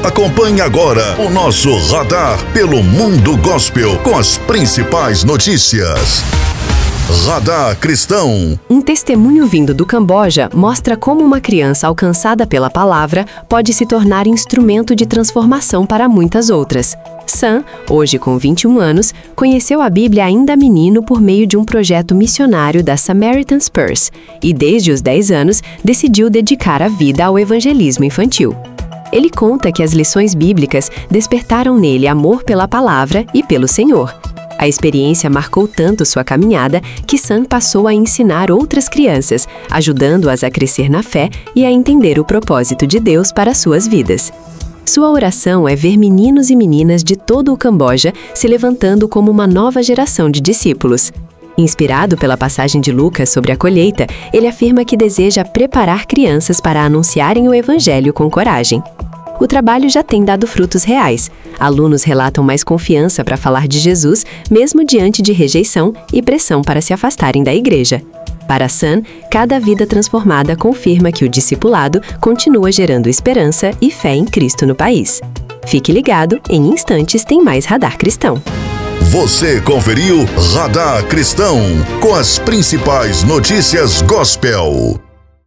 Acompanhe agora o nosso radar pelo mundo gospel com as principais notícias. Radar Cristão. Um testemunho vindo do Camboja mostra como uma criança alcançada pela palavra pode se tornar instrumento de transformação para muitas outras. Sam, hoje com 21 anos, conheceu a Bíblia ainda menino por meio de um projeto missionário da Samaritan's Purse e, desde os 10 anos, decidiu dedicar a vida ao evangelismo infantil. Ele conta que as lições bíblicas despertaram nele amor pela palavra e pelo Senhor. A experiência marcou tanto sua caminhada que Sam passou a ensinar outras crianças, ajudando-as a crescer na fé e a entender o propósito de Deus para suas vidas. Sua oração é ver meninos e meninas de todo o Camboja se levantando como uma nova geração de discípulos. Inspirado pela passagem de Lucas sobre a colheita, ele afirma que deseja preparar crianças para anunciarem o Evangelho com coragem. O trabalho já tem dado frutos reais. Alunos relatam mais confiança para falar de Jesus, mesmo diante de rejeição e pressão para se afastarem da igreja. Para Sam, cada vida transformada confirma que o discipulado continua gerando esperança e fé em Cristo no país. Fique ligado, em instantes tem mais Radar Cristão. Você conferiu Radar Cristão com as principais notícias gospel.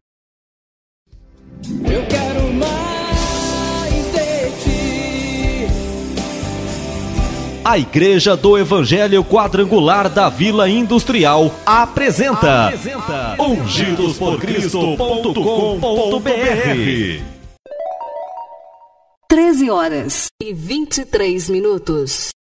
Eu quero mais de ti. A Igreja do Evangelho Quadrangular da Vila Industrial apresenta ungidosporcristo.com.br. 13h23.